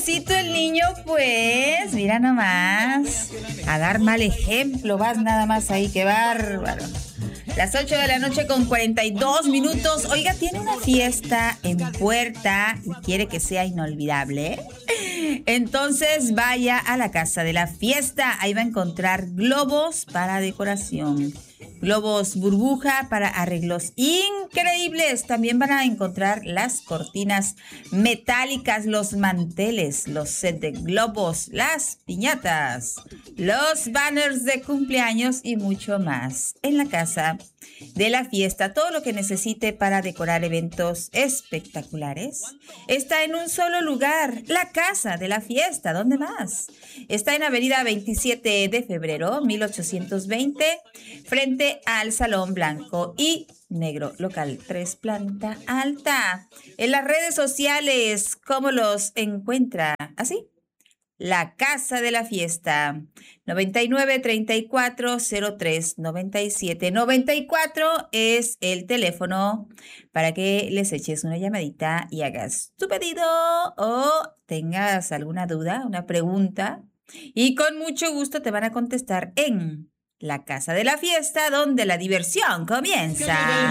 famosito el niño, pues, mira nomás, a dar mal ejemplo, vas nada más ahí, qué bárbaro. Las 8 de la noche con 42 minutos. Oiga, tiene una fiesta en puerta y quiere que sea inolvidable. Entonces vaya a la Casa de la Fiesta. Ahí va a encontrar globos para decoración, globos burbuja para arreglos increíbles. También van a encontrar las cortinas metálicas, los manteles, los sets de globos, las piñatas, los banners de cumpleaños y mucho más. En la Casa de la Fiesta, todo lo que necesite para decorar eventos espectaculares está en un solo lugar, la Casa de la Fiesta. ¿Dónde más? Está en Avenida 27 de Febrero, 1820, frente al Salón Blanco y Negro, local 3, planta alta. En las redes sociales, ¿cómo los encuentra? ¿Así? La Casa de la Fiesta, 99 34 03 97 94 es el teléfono para que les eches una llamadita y hagas tu pedido o tengas alguna duda, una pregunta, y con mucho gusto te van a contestar en la Casa de la Fiesta, donde la diversión comienza.